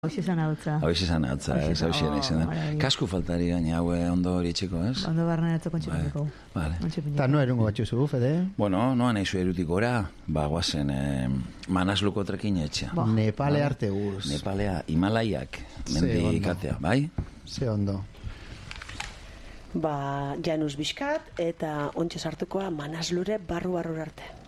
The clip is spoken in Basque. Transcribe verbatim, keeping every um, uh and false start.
Hoxe zan hautza. Hoxe zan hautza, ez, hoxe izan. Kasku faltari gaina, haue ondo hori txiko, ez? Ondo barna eto kontxipineko. Vale. Ta no erungo batxuzu, Fede? Bueno, noan eizu erutik gora, ba, guazen, eh, manasluko trekin etxea. Nepale arte guz. Nepalea, Himalaiak, mendikatea, bai? Ze ondo. Ba, Janus Bizkat eta ontsa sartukoa Manaslure barru-barru arte.